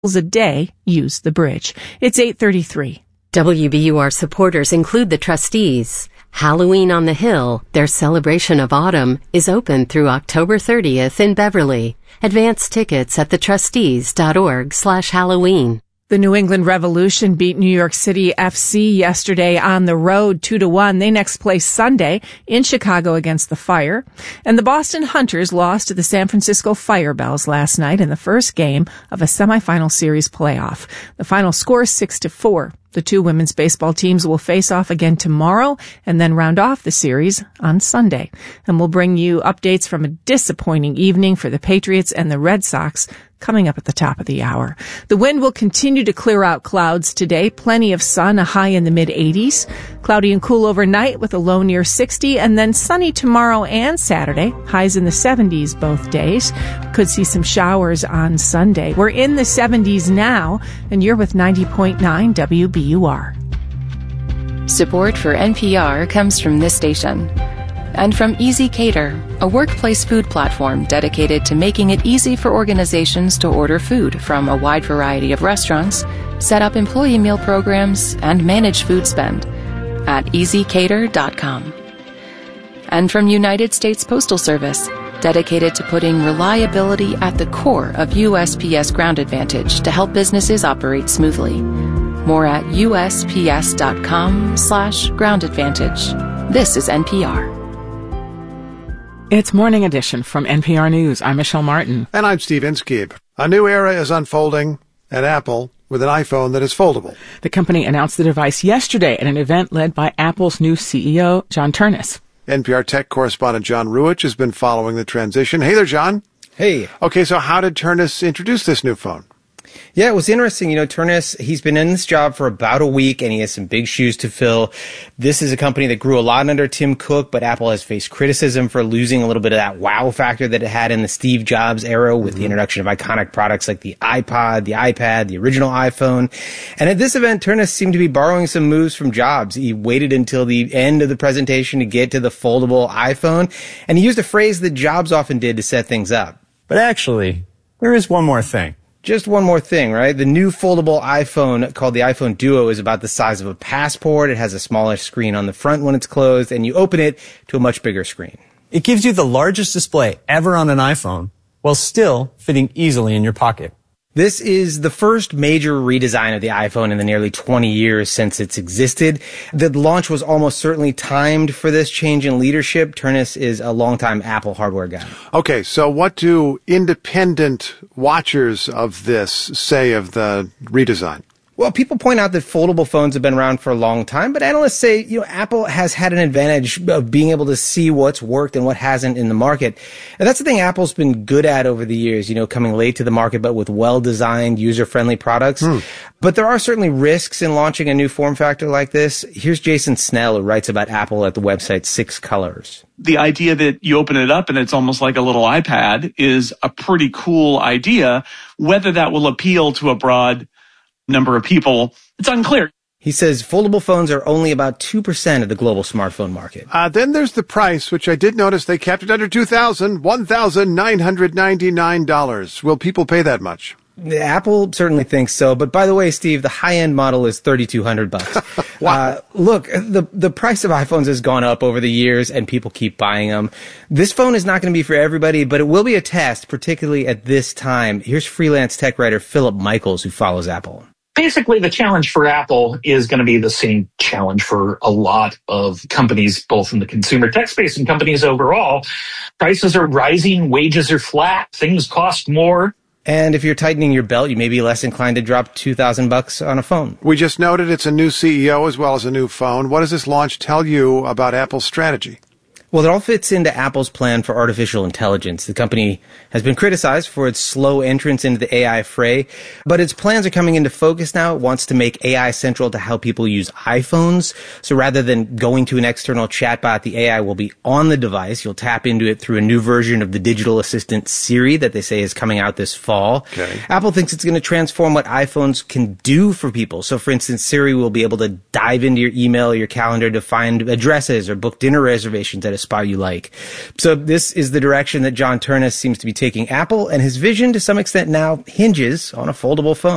a day use the bridge. It's 8:33. WBUR supporters include the trustees. Halloween on the Hill, their celebration of autumn, is open through October 30th in Beverly. Advance tickets at thetrustees.org/Halloween. The New England Revolution beat New York City FC yesterday on the road 2-1. They next play Sunday in Chicago against the Fire. And the Boston Hunters lost to the San Francisco Firebells last night in the first game of a semifinal series playoff. The final score is 6-4. The two women's baseball teams will face off again tomorrow and then round off the series on Sunday. And we'll bring you updates from a disappointing evening for the Patriots and the Red Sox coming up at the top of the hour. The wind will continue to clear out clouds today. Plenty of sun, a high in the mid-80s. Cloudy and cool overnight with a low near 60, and then sunny tomorrow and Saturday. Highs in the 70s both days. Could see some showers on Sunday. We're in the 70s now, and you're with 90.9 WBUR. Support for NPR comes from this station. And from Easy Cater, a workplace food platform dedicated to making it easy for organizations to order food from a wide variety of restaurants, set up employee meal programs, and manage food spend at easycater.com. And from United States Postal Service, dedicated to putting reliability at the core of USPS Ground Advantage to help businesses operate smoothly. More at USPS.com/Ground Advantage. This is NPR. It's Morning Edition from NPR News. I'm Michelle Martin. And I'm Steve Inskeep. A new era is unfolding at Apple with an iPhone that is foldable. The company announced the device yesterday at an event led by Apple's new CEO, John Ternus. NPR tech correspondent John Ruwitch has been following the transition. Hey there, John. Hey. Okay, so how did Ternus introduce this new phone? Yeah, it was interesting. You know, Ternus, he's been in this job for about a week, and he has some big shoes to fill. This is a company that grew a lot under Tim Cook, but Apple has faced criticism for losing a little bit of that wow factor that it had in the Steve Jobs era with the introduction of iconic products like the iPod, the iPad, the original iPhone. And at this event, Ternus seemed to be borrowing some moves from Jobs. He waited until the end of the presentation to get to the foldable iPhone, and he used a phrase that Jobs often did to set things up. But actually, there is one more thing. Just one more thing, right? The new foldable iPhone called the iPhone Duo is about the size of a passport. It has a smaller screen on the front when it's closed, and you open it to a much bigger screen. It gives you the largest display ever on an iPhone while still fitting easily in your pocket. This is the first major redesign of the iPhone in the nearly 20 years since it's existed. The launch was almost certainly timed for this change in leadership. Ternus is a longtime Apple hardware guy. Okay, so what do independent watchers of this say of the redesign? Well, people point out that foldable phones have been around for a long time, but analysts say, Apple has had an advantage of being able to see what's worked and what hasn't in the market. And that's the thing Apple's been good at over the years, coming late to the market, but with well-designed, user-friendly products. But there are certainly risks in launching a new form factor like this. Here's Jason Snell, who writes about Apple at the website 6 Colors. The idea that you open it up and it's almost like a little iPad is a pretty cool idea. Whether that will appeal to a broad number of people, it's unclear. He says foldable phones are only about 2% of the global smartphone market. Then there's the price, which I did notice they kept it under $1,999. Will people pay that much? Apple certainly thinks so. But by the way, Steve, the high-end model is $3,200. Wow. Look, the price of iPhones has gone up over the years, and people keep buying them. This phone is not going to be for everybody, but it will be a test, particularly at this time. Here's freelance tech writer Philip Michaels, who follows Apple. Basically, the challenge for Apple is going to be the same challenge for a lot of companies, both in the consumer tech space and companies overall. Prices are rising, wages are flat, things cost more. And if you're tightening your belt, you may be less inclined to drop $2,000 on a phone. We just noted it's a new CEO as well as a new phone. What does this launch tell you about Apple's strategy? Well, it all fits into Apple's plan for artificial intelligence. The company has been criticized for its slow entrance into the AI fray, but its plans are coming into focus now. It wants to make AI central to how people use iPhones. So rather than going to an external chatbot, the AI will be on the device. You'll tap into it through a new version of the digital assistant Siri that they say is coming out this fall. Okay. Apple thinks it's going to transform what iPhones can do for people. So for instance, Siri will be able to dive into your email or your calendar to find addresses or book dinner reservations at a spot you like. So this is the direction that John Ternus seems to be taking Apple, and his vision to some extent now hinges on a foldable phone.